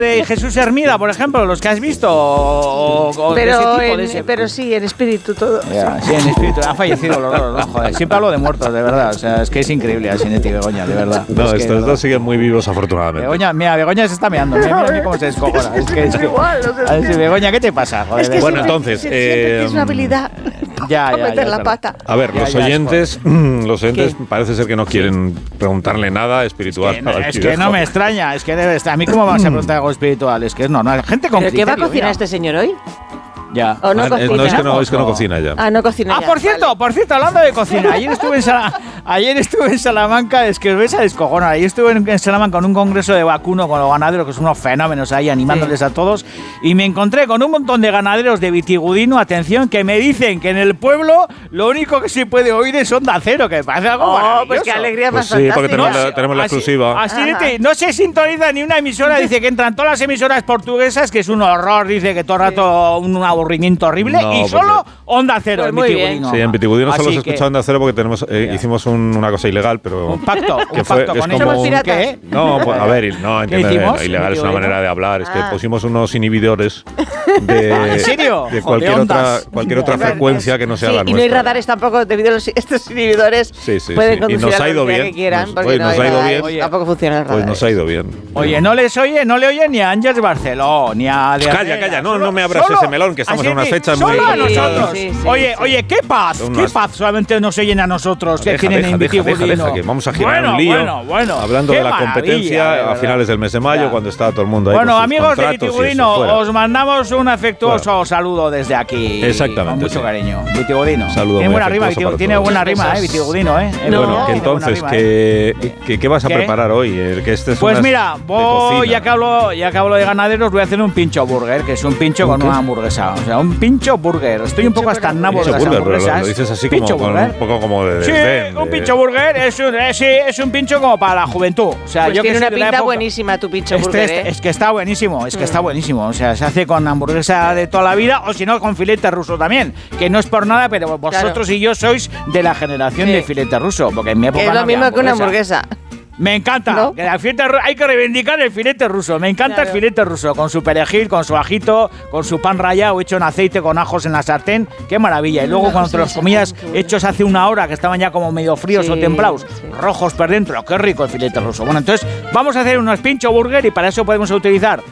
de Jesús Hermida, por ejemplo, los que has visto, o pero sí, en espíritu todo. Sí, en espíritu. Han fallecido los dos, ¿no? Joder, siempre hablo de muertos, de verdad. O sea, es que es increíble Asinetti y Begoña, de verdad. No, estos dos siguen muy vivos, afortunadamente. Begoña se está meando. Mira cómo se descojona. Es que a ver, Begoña, ¿qué te pasa? Joder, es que bueno, entonces... tienes una habilidad para meter la pata. A ver, los oyentes parece ser que no quieren preguntarle nada espiritual. Es que no me extraña. Es que a mí, ¿cómo vas a preguntar algo espiritual? Es que no, gente con ¿Pero qué va a cocinar este señor hoy? Ya. ¿O no cocina? No, es que no cocina ya. No cocina ya. Por cierto, hablando de cocina, ayer estuve en Salamanca, es que os vais a descojonar. Ayer estuve en Salamanca con un congreso de vacuno con los ganaderos, que son unos fenómenos ahí animándoles a todos, y me encontré con un montón de ganaderos de Vitigudino, atención, que me dicen que en el pueblo lo único que se puede oír es Onda Cero, que me parece algo maravilloso. Pues qué alegría más sí, porque fantástica. tenemos la exclusiva. No se sintoniza ni una emisora, dice que entran todas las emisoras portuguesas, que es un horror, dice que todo el rato un aburrimiento horrible. Y solo Onda Cero en Vitigudino. Sí, en Vitigudino solo se escucha Onda Cero porque hicimos una cosa ilegal, pero... Un pacto con ellos. ¿Somos piratas? No, pues, a ver, no, entiendo. Ilegal es una manera de hablar. Es que pusimos unos inhibidores ¿En serio? de cualquier otra frecuencia que no sea la nuestra. Y no hay radares tampoco debido a estos inhibidores. Pueden conducir y nos ha ido bien. Que quieran, nos ha ido bien. Tampoco funciona el radar. Pues nos ha ido bien. Oye, no le oye ni a Ángels Barceló, ni a... Calla, no me abras ese melón, que estamos en unas fechas muy... Solo a nosotros. Oye, qué paz solamente nos oyen a nosotros que tienen en Vitigudino. Que vamos a girar un lío. Hablando de la competencia a finales del mes de mayo, cuando está todo el mundo ahí. Bueno, amigos de Vitigudino, os mandamos un afectuoso saludo desde aquí. Exactamente. Con mucho cariño. Vitigudino. Saludo. Tiene buena rima, buena rima, Vitigudino, Bueno, que entonces, ¿qué vas a preparar hoy? Pues mira, ya que hablo de ganaderos, voy a hacer un pincho burger, que es un pincho con una hamburguesa. O sea, un pincho burger. Estoy un poco hasta el nabo de las hamburguesas. Lo dices así un poco como de... Sí, un pincho burger es un pincho como para la juventud. O sea, pues yo tiene que una pinta buenísima tu pincho burger. Es que está buenísimo, está buenísimo. O sea, se hace con hamburguesa de toda la vida o si no con filete ruso también. Que no es por nada, pero vosotros y yo sois de la generación de filete ruso. Porque en mi época es lo mismo que una hamburguesa. Me encanta. ¿No? Hay que reivindicar el filete ruso. Me encanta el filete ruso. Con su perejil, con su ajito, con su pan rallado hecho en aceite con ajos en la sartén. ¡Qué maravilla! Y luego cuando te los comías hechos hace una hora, que estaban ya como medio fríos o templados, rojos por dentro. ¡Qué rico el filete ruso! Bueno, entonces vamos a hacer unos pincho burger y para eso podemos utilizar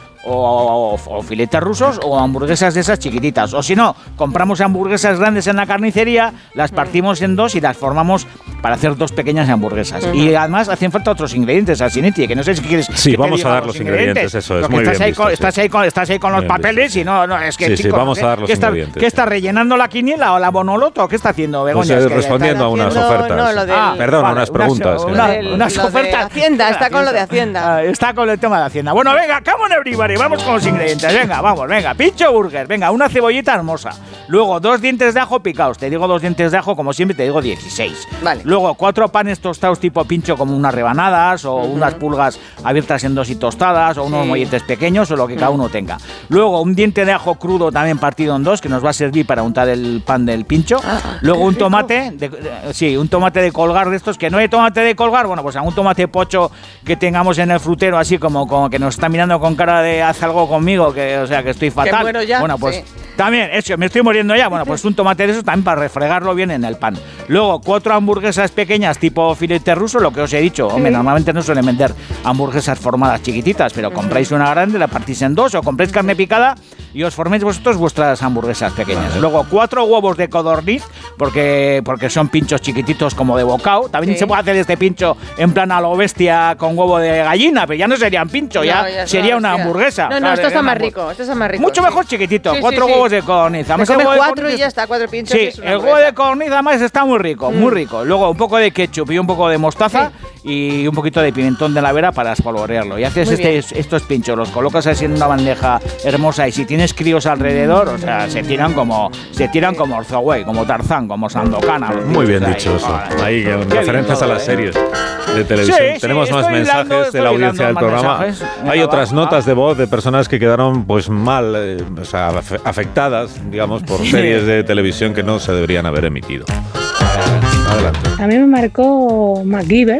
o filetes rusos o hamburguesas de esas chiquititas. O si no, compramos hamburguesas grandes en la carnicería, las partimos en dos y las formamos para hacer dos pequeñas hamburguesas. Y además hacen falta otros ingredientes, Asinetti, que no sé si quieres... Sí, vamos a dar los ingredientes, eso es muy bien visto. Estás ahí con los papeles y no, es que... Sí, vamos a dar los ingredientes. ¿Qué está rellenando la quiniela o la bonoloto? ¿Qué está haciendo, Begoña? Pues respondiendo a unas ofertas. Perdón, a unas preguntas. Unas ofertas. Hacienda, está con lo de Hacienda. Está con el tema de Hacienda. Bueno, venga, come on everybody, vamos con los ingredientes. Venga, pincho burger. Venga, una cebollita hermosa. Luego, 2 dientes de ajo picados. Te digo 2 dientes de ajo, como siempre, te digo 16. Vale. Luego, 4 panes tostados tipo pincho, como unas rebanadas o unas pulgas abiertas en 2 y tostadas o unos molletes pequeños o lo que cada uno tenga. Luego, un diente de ajo crudo también partido en 2 que nos va a servir para untar el pan del pincho. Luego, un tomate, un tomate de colgar de estos, que no hay tomate de colgar, bueno, pues algún tomate pocho que tengamos en el frutero, así como que nos está mirando con cara de haz algo conmigo, que estoy fatal. Bueno, ya, pues también, eso, me estoy muriendo ya. Bueno, pues un tomate de esos también para refregarlo bien en el pan. Luego, 4 hamburguesas pequeñas tipo filete ruso, lo que os he dicho. Hombre, normalmente no suelen vender hamburguesas formadas chiquititas, pero compráis una grande, la partís en 2 o compráis carne picada y os forméis vosotros vuestras hamburguesas pequeñas. Luego, 4 huevos de codorniz, porque son pinchos chiquititos como de bocao. También se puede hacer este pincho en plan a lo bestia con huevo de gallina, pero ya no serían pincho, ya sería una hamburguesa. No, esto está más rico, Mucho mejor chiquitito, 4 huevos de codorniz. Se come 4 y ya está, 4 pinchos. Sí, el huevo de codorniz además está muy rico, muy rico. Luego un poco de ketchup y un poco de mostaza y un poquito de pimentón de la vera para espolvorearlo. Y haces estos pinchos, los colocas así en una bandeja hermosa y si tienes críos alrededor, o sea, se tiran como Orzoway, como Tarzán, como Sandokan. Muy bien dicho eso. Ahí, referencias a las series de televisión. Tenemos más mensajes de la audiencia del programa. Hay otras notas de voz de personas que quedaron pues mal, afectadas, digamos, por series de televisión que no se deberían haber emitido. Adelante. A mí me marcó MacGyver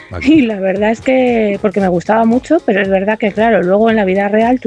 Aquí. Y la verdad es que, porque me gustaba mucho, pero es verdad que, claro, luego en la vida real